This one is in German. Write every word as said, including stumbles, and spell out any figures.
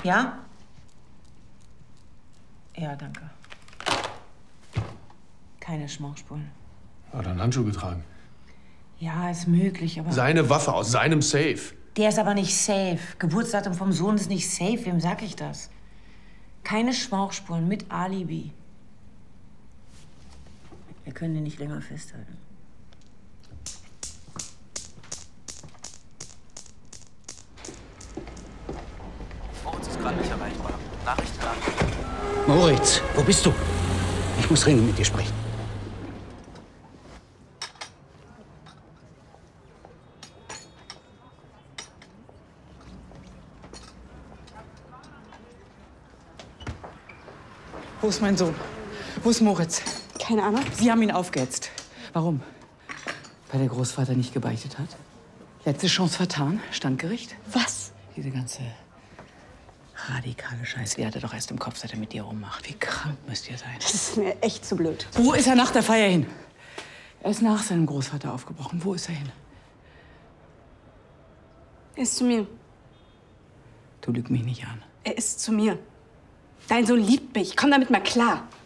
Ja? Ja, danke. Keine Schmauchspuren. Hat er einen Handschuh getragen? Ja, ist möglich, aber... Seine Waffe aus seinem Safe. Der ist aber nicht safe. Geburtsdatum vom Sohn ist nicht safe. Wem sag ich das? Keine Schmauchspuren mit Alibi. Wir können ihn nicht länger festhalten. Moritz ist gerade nicht erreichbar. Nachrichten an. Moritz, wo bist du? Ich muss dringend mit dir sprechen. Wo ist mein Sohn? Wo ist Moritz? Keine Ahnung. Sie haben ihn aufgehetzt. Warum? Weil der Großvater nicht gebeichtet hat? Letzte Chance vertan? Standgericht? Was? Diese ganze radikale Scheiße, die hat er doch erst im Kopf, seit er mit dir rummacht. Wie krank müsst ihr sein? Das ist mir echt zu blöd. Wo ist er nach der Feier hin? Er ist nach seinem Großvater aufgebrochen. Wo ist er hin? Er ist zu mir. Du lüg mich nicht an. Er ist zu mir. Dein Sohn liebt mich. Komm damit mal klar.